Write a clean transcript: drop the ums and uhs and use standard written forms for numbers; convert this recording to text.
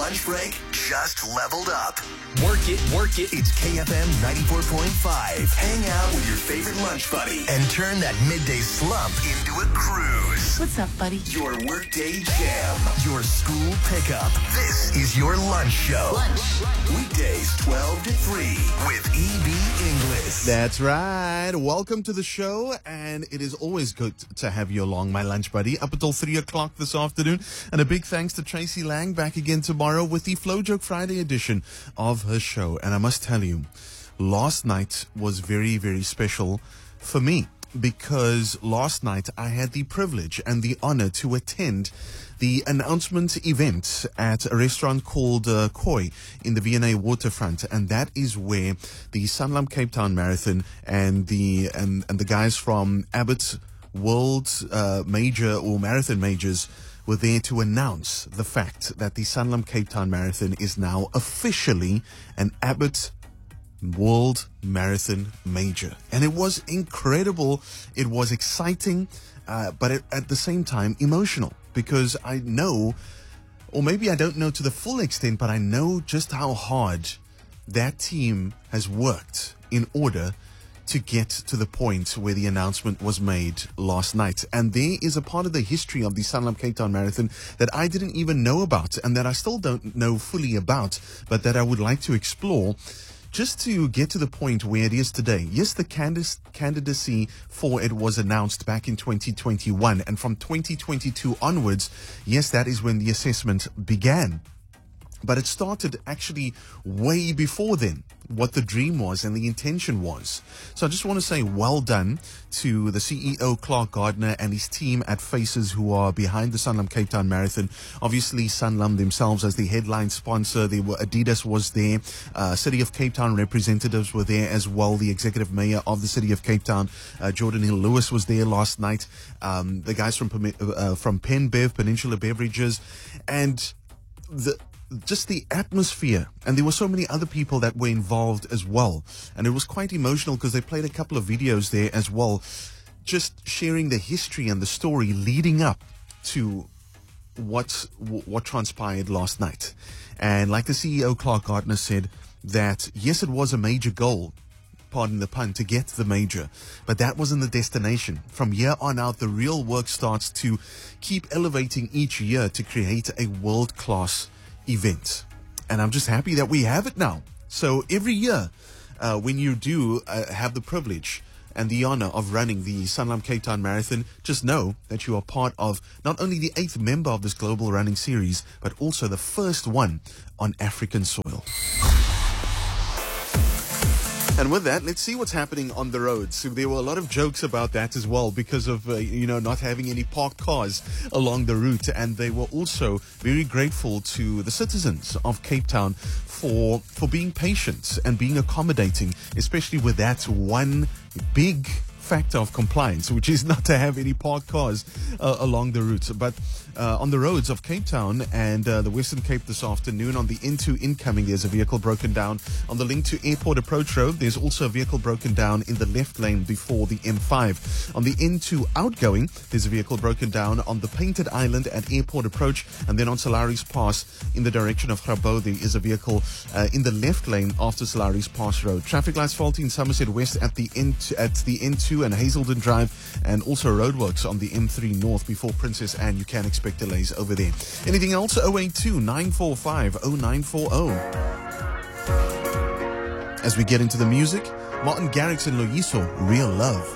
lunch break just leveled up. Work it, work it. It's KFM 94.5. Hang out with your favorite lunch buddy and turn that midday slump into a cruise. What's up, buddy? Your workday jam. Your school pickup. This is your lunch show. Lunch. Weekdays 12 to 3 with EB English. That's right. Welcome to the show, and it is always good to have you along, my lunch buddy, up until 3 o'clock this afternoon. And a big thanks to Tracy Lang, back again tomorrow with the Flow Joke Friday edition of her show. And I must tell you, last night was very, very special for me, because last night I had the privilege and the honor to attend the announcement event at a restaurant called Koi in the V&A waterfront, and that is where the Sanlam Cape Town Marathon and the guys from Abbott's World Major or Marathon Majors were there to announce the fact that the Sanlam Cape Town Marathon is now officially an Abbott World Marathon Major. And it was incredible. It was exciting, but at the same time emotional, because I know, or maybe I don't know to the full extent, but I know just how hard that team has worked in order to get to the point where the announcement was made last night. And there is a part of the history of the Sanlam Cape Town Marathon that I didn't even know about, and that I still don't know fully about, but that I would like to explore, just to get to the point where it is today. Yes, the candidacy for it was announced back in 2021, and from 2022 onwards, yes, that is when the assessment began. But it started actually way before then, what the dream was and the intention was. So I just want to say well done to the CEO, Clark Gardner, and his team at Faces, who are behind the Sanlam Cape Town Marathon. Obviously, Sanlam themselves as the headline sponsor. Adidas was there. City of Cape Town representatives were there as well. The executive mayor of the City of Cape Town, Jordan Hill Lewis, was there last night. The guys from PenBev, Peninsula Beverages, and just the atmosphere, and there were so many other people that were involved as well, and it was quite emotional because they played a couple of videos there as well, just sharing the history and the story leading up to what transpired last night. And like the CEO Clark Gardner said, that yes, it was a major goal, pardon the pun, to get the major, but that wasn't the destination. From here on out, the real work starts to keep elevating each year to create a world-class event. And I'm just happy that we have it now. So every year, when you do have the privilege and the honor of running the Sanlam Cape Town Marathon, just know that you are part of not only the 8th member of this global running series, but also the first one on African soil. And with that, let's see what's happening on the roads. So there were a lot of jokes about that as well, because of, not having any parked cars along the route. And they were also very grateful to the citizens of Cape Town for being patient and being accommodating, especially with that one big factor of compliance, which is not to have any parked cars along the route. But on the roads of Cape Town and the Western Cape this afternoon, on the N2 incoming, there's a vehicle broken down. On the link to Airport Approach Road, there's also a vehicle broken down in the left lane before the M5. On the N2 outgoing, there's a vehicle broken down on the Painted Island at Airport Approach, and then on Salaris Pass in the direction of Grabo, there is a vehicle in the left lane after Salaris Pass Road. Traffic lights faulty in Somerset West at the N2 and Hazelden Drive, and also roadworks on the M3 North before Princess Anne. You can expect delays over there. Anything else? 082 945 0940. As we get into the music, Martin Garrix and Loyiso, Real Love.